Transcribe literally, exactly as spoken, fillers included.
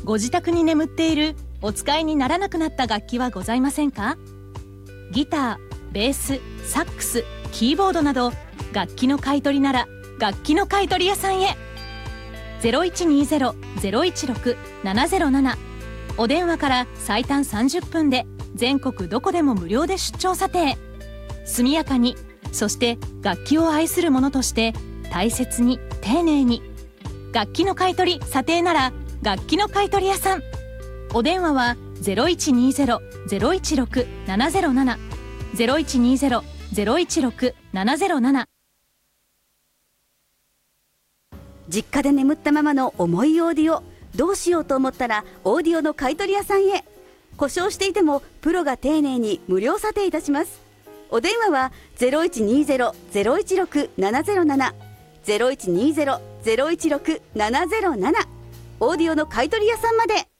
ご自宅に眠っているお使いにならなくなった楽器はございませんか？ギター、ベース、サックス、キーボードなど楽器の買い取りなら楽器の買い取り屋さんへ。 ゼロいちにゼロ ゼロいちろく ななゼロなな お電話から最短さんじゅっぷんで全国どこでも無料で出張査定。速やかに、そして楽器を愛する者として大切に丁寧に。楽器の買い取り査定なら楽器の買い取り屋さん。お電話は ゼロいちにゼロ ゼロいちろく ななゼロなな ゼロいちにゼロ ゼロいちろく ななゼロなな。 実家で眠ったままの重いオーディオ、どうしようと思ったらオーディオの買い取り屋さんへ。故障していてもプロが丁寧に無料査定いたします。お電話は ゼロいちにゼロ ゼロいちろく ななゼロなな ゼロいちにゼロ ゼロいちろく ななゼロなな。オーディオの買い取り屋さんまで。